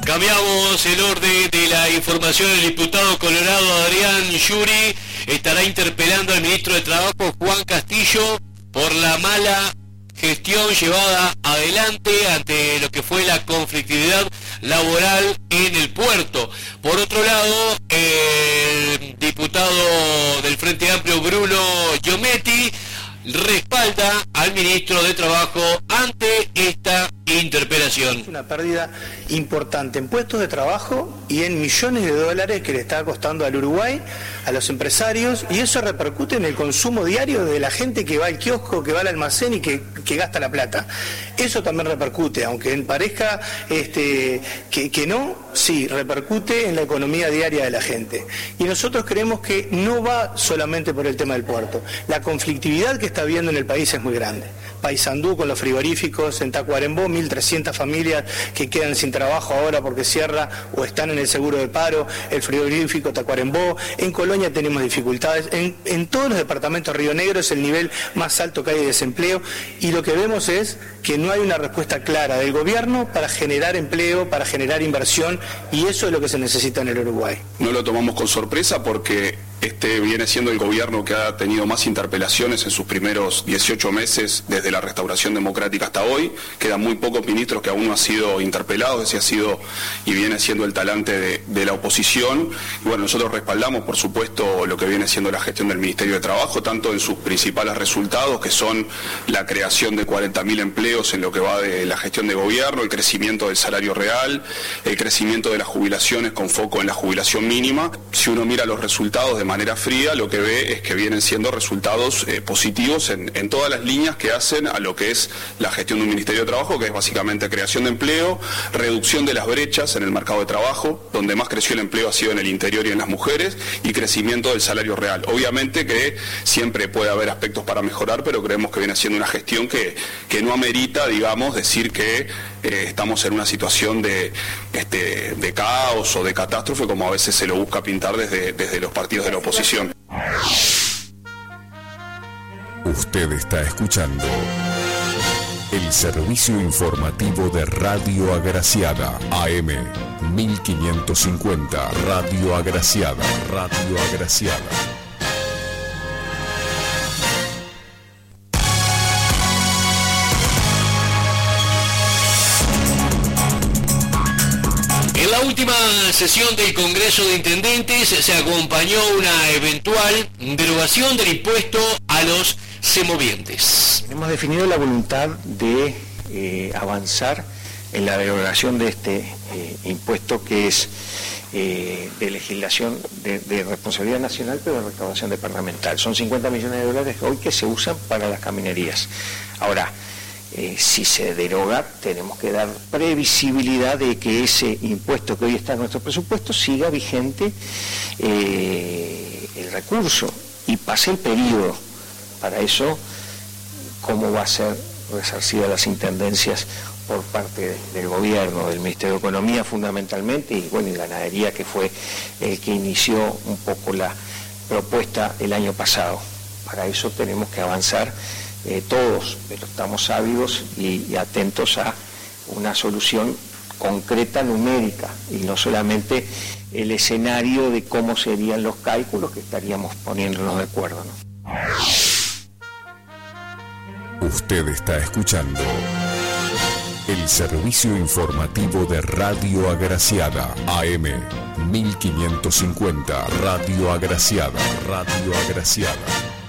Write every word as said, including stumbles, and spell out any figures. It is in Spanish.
Cambiamos el orden de la información. El diputado colorado Adrián Yuri estará interpelando al ministro de Trabajo, Juan Castillo, por la mala gestión llevada adelante ante lo que fue la conflictividad laboral en el puerto. Por otro lado, el diputado del Frente Amplio, Bruno Giometti, respalda al ministro de Trabajo ante esta interpelación. Es una pérdida importante en puestos de trabajo y en millones de dólares que le está costando al Uruguay, a los empresarios, y eso repercute en el consumo diario de la gente que va al kiosco, que va al almacén y que, que gasta la plata. Eso también repercute, aunque parezca este, que, que no, sí, repercute en la economía diaria de la gente. Y nosotros creemos que no va solamente por el tema del puerto. La conflictividad que está habiendo en el país es muy grande. Paysandú con los frigoríficos, en Tacuarembó, mil trescientas familias que quedan sin trabajo ahora porque cierra o están en el seguro de paro, el frigorífico Tacuarembó, en Colonia tenemos dificultades, en, en todos los departamentos Río Negro es el nivel más alto que hay de desempleo, y lo que vemos es que no hay una respuesta clara del gobierno para generar empleo, para generar inversión, y eso es lo que se necesita en el Uruguay. No lo tomamos con sorpresa porque este viene siendo el gobierno que ha tenido más interpelaciones en sus primeros dieciocho meses desde la restauración democrática hasta hoy. Quedan muy pocos ministros que aún no han sido interpelados, ese ha sido y viene siendo el talante de, de la oposición. Y bueno, nosotros respaldamos, por supuesto, lo que viene siendo la gestión del Ministerio de Trabajo, tanto en sus principales resultados, que son la creación de cuarenta mil empleos en lo que va de la gestión de gobierno, el crecimiento del salario real, el crecimiento de las jubilaciones con foco en la jubilación mínima. Si uno mira los resultados de manera fría, lo que ve es que vienen siendo resultados eh, positivos en, en todas las líneas que hacen a lo que es la gestión de un Ministerio de Trabajo, que es básicamente creación de empleo, reducción de las brechas en el mercado de trabajo, donde más creció el empleo ha sido en el interior y en las mujeres, y crecimiento del salario real. Obviamente que siempre puede haber aspectos para mejorar, pero creemos que viene siendo una gestión que, que no amerita, digamos, decir que eh, estamos en una situación de, este, de caos o de catástrofe, como a veces se lo busca pintar desde, desde los partidos de la oposición. Usted está escuchando el servicio informativo de Radio Agraciada, A M mil quinientos cincuenta, Radio Agraciada, Radio Agraciada. En la última sesión del Congreso de Intendentes se acompañó una eventual derogación del impuesto a los semovientes. Hemos definido la voluntad de eh, avanzar en la derogación de este eh, impuesto que es eh, de legislación de, de responsabilidad nacional, pero de recaudación departamental. Son cincuenta millones de dólares hoy que se usan para las caminerías. Ahora, Eh, si se deroga, tenemos que dar previsibilidad de que ese impuesto que hoy está en nuestro presupuesto siga vigente eh, el recurso y pase el periodo. Para eso, ¿cómo va a ser resarcida las intendencias por parte del gobierno, del Ministerio de Economía fundamentalmente, y bueno, y Ganadería, que fue el que inició un poco la propuesta el año pasado? Para eso tenemos que avanzar Eh, todos, pero estamos ávidos y, y atentos a una solución concreta, numérica, y no solamente el escenario de cómo serían los cálculos, que estaríamos poniéndonos de acuerdo, ¿no? Usted está escuchando el servicio informativo de Radio Agraciada, A M mil quinientos cincuenta, Radio Agraciada, Radio Agraciada.